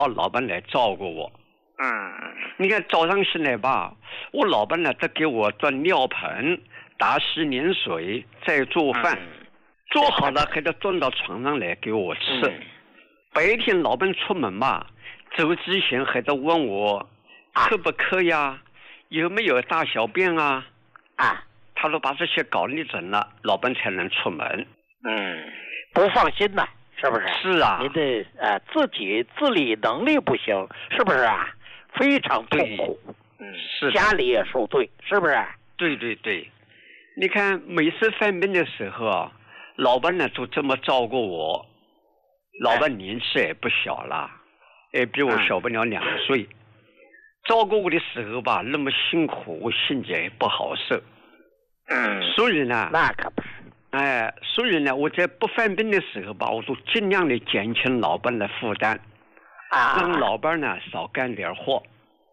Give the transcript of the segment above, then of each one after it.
老板来照顾我。你看早上醒来吧，我老板呢，他给我端尿盆、打洗脸水，再做饭，做好了还得端到床上来给我吃。白天老板出门嘛，走之前还得问我渴不渴呀，有没有大小便啊？他说把这些搞理整了，老板才能出门。 不放心呐，是不是？ 是啊， 您的自己自理能力不行，是不是啊？非常痛苦。 是家里也受罪，是不是？ 对对对，你看每次犯病的时候啊，老板呢都这么照顾我。老板年纪也不小了，也比我小不了2岁。照顾我的时候吧，那么辛苦，我心情也不好受。所以呢， 那可不是。 所以呢，我在不犯病的时候吧，我都尽量的减轻老板的负担，让老板呢少干点活。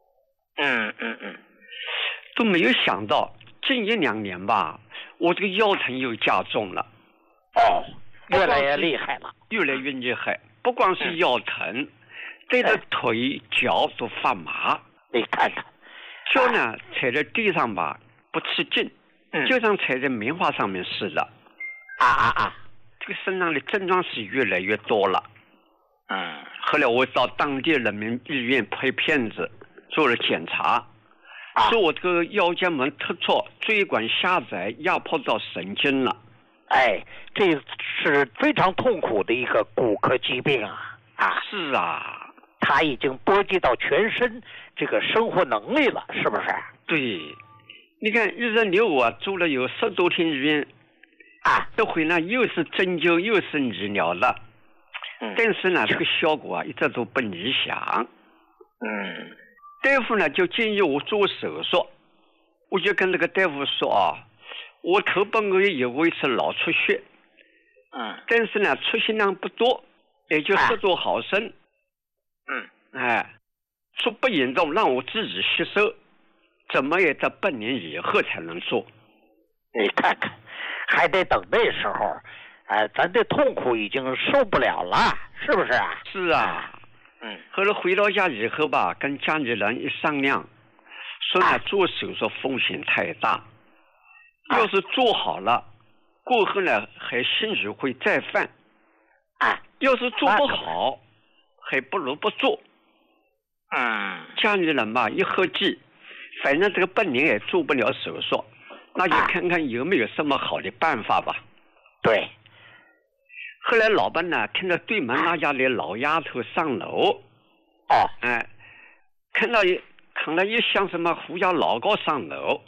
都没有想到近1、2年吧，我这个腰疼又加重了。 越来越厉害了， 越来越厉害。不光是腰疼，对着腿脚都发麻。 你看看， 脚呢踩在地上吧不吃劲，就像踩在棉花上面似的。这个身上的症状是越来越多了。后来我到当地人民医院拍片子做了检查，说我这个腰间盘突出，椎管狭窄，压迫到神经了。 这是非常痛苦的一个骨科疾病啊！ 是啊， 它已经波及到全身这个生活能力了，是不是？ 对，你看一直留我住了有10多天医院，这回呢又是针灸又是理疗了，但是呢这个效果一直都不理想。大夫呢就建议我做手术，我就跟那个大夫说我头半个月有过一次脑出血，但是呢出血量不多，也就10多毫升，说不严重，让我自己吸收，怎么也得半年以后才能做。 你看看，还得等那时候，咱的痛苦已经受不了了，是不是啊？ 是啊。后来回到家以后吧，跟家里人一商量，说呢做手术风险太大。要是做好了，过后呢还兴许会再犯。要是做不好，还不如不做。家里人吧一合计，反正这个半年也做不了手术，那就看看有没有什么好的办法吧。 对。 后来老板呢听到对门那家的老丫头上楼，看到扛了一箱什么胡椒老膏上楼。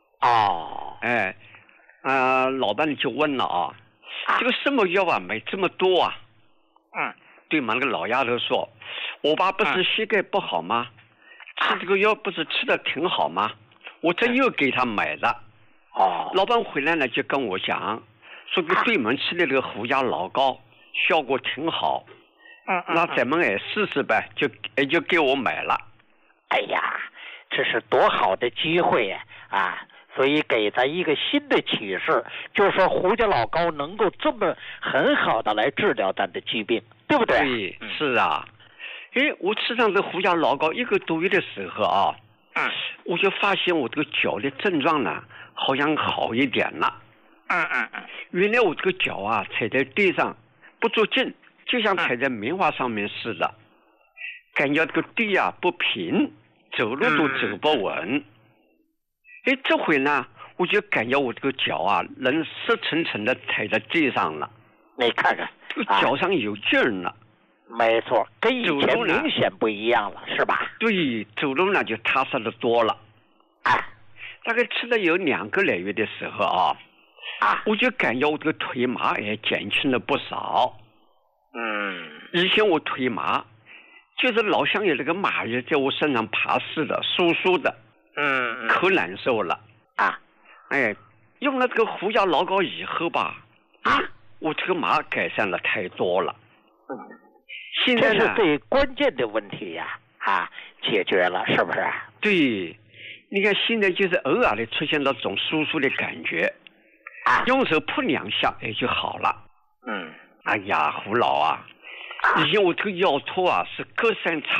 老板就问了这个什么药买这么多啊？对门那个老丫头说，我爸不是膝盖不好吗？吃这个药不是吃的挺好吗？我这又给他买了。老板回来呢就跟我讲，说给对门吃的这个胡椒老膏效果挺好。那咱们也试试呗，就给我买了。 哎呀，这是多好的机会呀！所以给咱一个新的启示，就是说胡椒老膏能够这么很好的来治疗咱的疾病，对不对？ 对，是啊。我吃上这胡椒老膏1个多月的时候我就发现我这个脚的症状呢好像好一点了。原来我这个脚踩在地上不着劲，就像踩在棉花上面似的，感觉这个地不平，走路都走不稳。这回呢我就感觉我这个脚能实诚诚的踩在地上了。 你看看这个脚上有劲儿了。 没错，跟以前明显不一样了，是吧？ 对，走路呢就踏实的多了。大概吃了有2个来月的时候我就感觉我这个腿麻也减轻了不少。以前我腿麻就是老像有那个蚂蚁在我身上爬似的，酥酥的，可难受了。用了这个胡椒老膏以后吧，我这个麻改善了太多了。现在呢， 这是最关键的问题呀，解决了，是不是？ 对，你看现在就是偶尔的出现那种酥酥的感觉，用手扑2下也就好了。哎呀，胡老以前我这个腰托啊是隔三差